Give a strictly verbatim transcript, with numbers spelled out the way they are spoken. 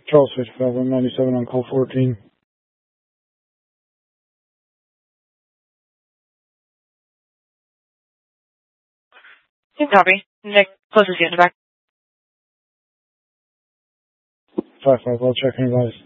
Charles fifty-five, one ninety-seven on call fourteen. You copy. Nick, closest unit back. five five, I'll check and advise.